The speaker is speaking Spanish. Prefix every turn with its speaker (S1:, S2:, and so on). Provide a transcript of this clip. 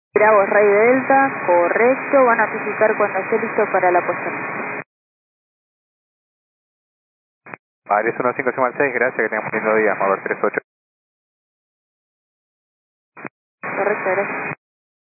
S1: Bravo, Rey Delta, correcto, van a notificar cuando esté listo para la puesta.
S2: Aries 1556, gracias, que tengamos un lindo día, mover 38.
S1: Correcto, gracias.